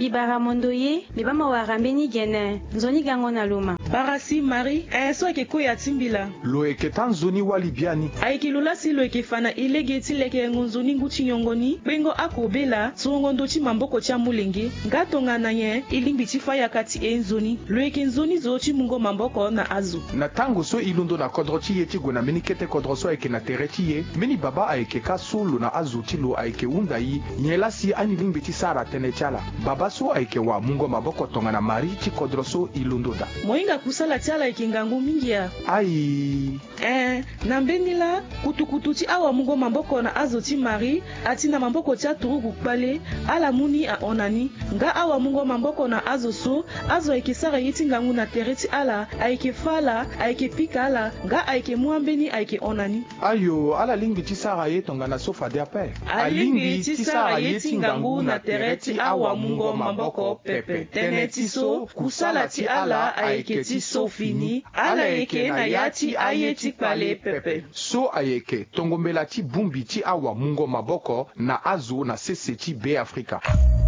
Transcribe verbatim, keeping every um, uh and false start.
bibara mondoye bibama warambeni gene nzoni gango na luma Barasi Marie enso eke koya timbila lo eke tanzoni wali biani aiki lula si lo eke fana ilege tileke ngunzoni nguchi nyongoni bengo akobela tuongondo chi mamboko cha mulenge ngatonga na ye ilimbi chi faya kati enzoni lo eke nzoni zo chi mungo mamboko na azu na tango so ilundo na kodro chi ye chi gona mini kete kodro so eke na tere chi ye mini baba aike ka solo na azu chi lo aike unda yi nyela si ani limbi chi sara tene chala baba so aike wa mungo maboko tonga na mari chi kodro so ilundo da moinga kusala chala eke ngangu mingi ya ai eh na mbenila kutukutu chi awa mungo mamboko na azu chi mari ati na mamboko cha turugu kpale ala muni a onani nga awa mungo mamboko na azu so azu aike sara yiti ngangu na tereti ala aike fala aike pika ala nga aike muambeni aike onani ayo ala limbi chi sara ye tonga na sofa de ape alimbi chi sara yeti ngangu na tereti awa mungo mamboko pepe teneti so kusala ti ala aike ti so fini ala eke na yati ayeti pale pepe so ayeke tongombela ti bumbi ti awa mungo maboko na azu na sese ti be Afrika.